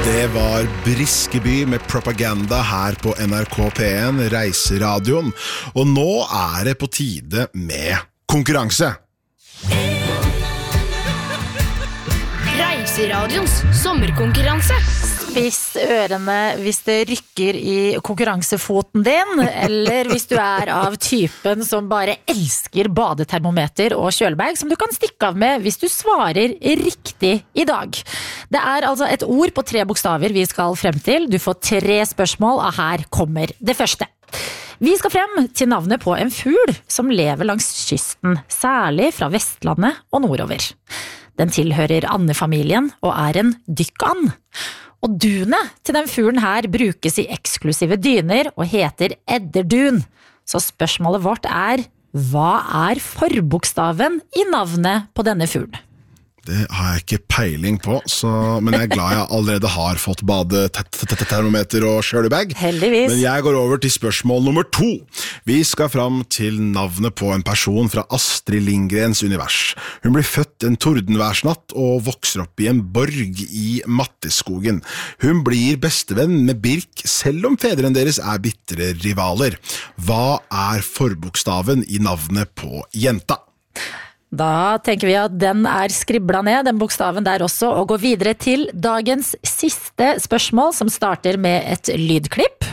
Det var Briskeby med Propaganda her på NRK P1, Reiseradioen. Og nå det på tide med konkurranse. Reiseradions sommerkonkurranse. Spiss ørene hvis det rykker i konkurransefoten din, eller hvis du av typen som bare elsker badetermometer og kjølebag, som du kan stikke av med hvis du svarer riktig i dag. Det altså et ord på 3 bokstaver vi skal frem til. Du får 3 spørsmål, og her kommer det første. Vi skal frem til navnet på en fugl som lever langs kysten, særlig fra Vestlandet og nordover. Den tilhører andefamilien og en dykkan. Og dunet til den fuglen her brukes i eksklusive dyner og heter edderdun. Så spørsmålet vårt hva forbokstaven i navnet på denne fuglen? Det har jeg ikke peiling på, men jeg glad jeg allerede har fått badetermometer og kjølebag. Heldigvis. Men jeg går over til spørsmål nummer 2. Vi skal fram til navnet på en person fra Astrid Lindgrens univers. Hun blir født en tordenværsnatt og vokser opp i en borg i Matteskogen. Hun blir bestevenn med Birk, selv om fedrene deres bittre rivaler. Hva forbokstaven i navnet på jenta? Da tenker vi at den skriblet ned, den bokstaven der også, og går videre til dagens siste spørsmål, som starter med et lydklipp.